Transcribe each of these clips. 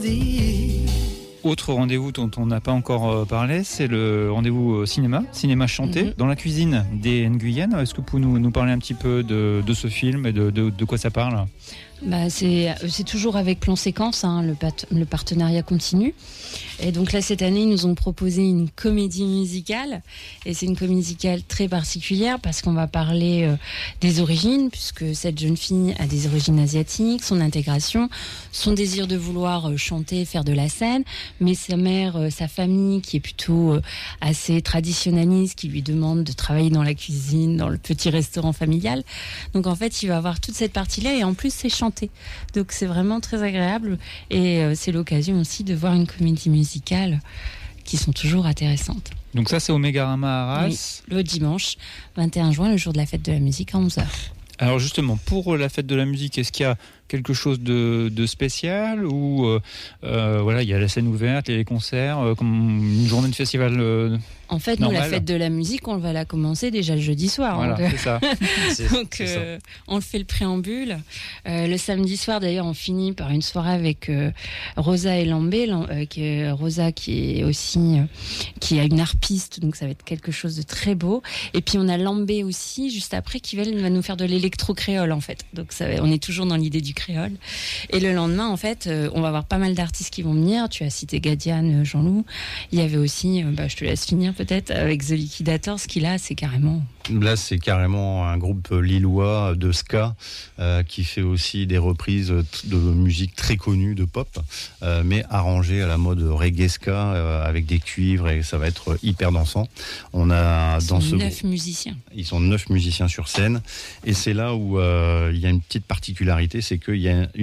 Autre rendez-vous dont on n'a pas encore parlé, c'est le rendez-vous cinéma chanté, dans la cuisine des Nguyen. Est-ce que vous pouvez nous parler un petit peu de ce film et de quoi ça parle ? C'est toujours avec Plan Séquence, le partenariat continue. Et donc là, cette année, ils nous ont proposé une comédie musicale. Et c'est une comédie musicale très particulière parce qu'on va parler des origines, puisque cette jeune fille a des origines asiatiques, son intégration, son désir de vouloir chanter, faire de la scène, mais sa mère, sa famille, qui est plutôt assez traditionnaliste, qui lui demande de travailler dans la cuisine, dans le petit restaurant familial. Donc en fait, il va avoir toute cette partie-là et en plus, c'est chanté. Donc c'est vraiment très agréable et c'est l'occasion aussi de voir une comédie musicale qui sont toujours intéressantes. Donc ça c'est au Mégarama à Arras. Oui, le dimanche 21 juin, le jour de la fête de la musique à 11h. Alors justement, pour la fête de la musique, est-ce qu'il y a quelque chose de spécial ou il y a la scène ouverte, il y a les concerts, comme une journée de festival En fait, normal. Nous, la fête de la musique, on va la commencer déjà le jeudi soir. Voilà, c'est ça. Donc, on fait le préambule. Le samedi soir, d'ailleurs, on finit par une soirée avec Rosa et Lambé. Rosa qui est aussi qui a une harpiste, donc ça va être quelque chose de très beau. Et puis on a Lambé aussi, juste après, qui va nous faire de l'électro-créole, en fait. Donc on est toujours dans l'idée du créole. Et le lendemain, en fait, on va avoir pas mal d'artistes qui vont venir. Tu as cité Gadiane, Jean-Loup. Il y avait aussi, je te laisse finir peut-être, avec The Liquidators, qui là, c'est carrément... Là, c'est carrément un groupe lillois de ska qui fait aussi des reprises de musique très connue, de pop, mais arrangées à la mode reggae ska avec des cuivres et ça va être hyper dansant. On a Ils sont 9 musiciens. Ils sont 9 musiciens sur scène et c'est là où il y a une petite particularité, c'est qu'il y a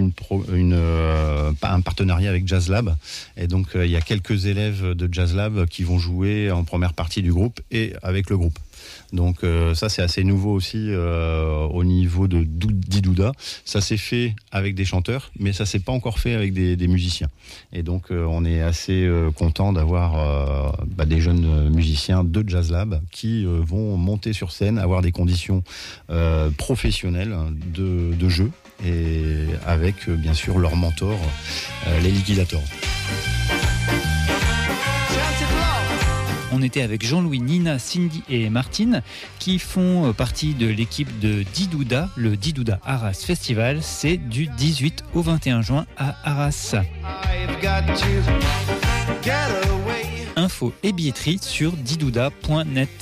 un partenariat avec Jazz Lab et donc il y a quelques élèves de Jazz Lab qui vont jouer en première partie du groupe et avec le groupe. Donc ça c'est assez nouveau aussi au niveau de Didouda. Ça s'est fait avec des chanteurs, mais ça s'est pas encore fait avec des musiciens. Et donc on est assez content d'avoir des jeunes musiciens de Jazz Lab qui vont monter sur scène, avoir des conditions professionnelles de jeu et avec bien sûr leur mentor, les Liquidators. On était avec Jean-Louis, Nina, Cindy et Martine qui font partie de l'équipe de Didouda, le Didouda Arras Festival. C'est du 18 au 21 juin à Arras. Info et billetterie sur didouda.net.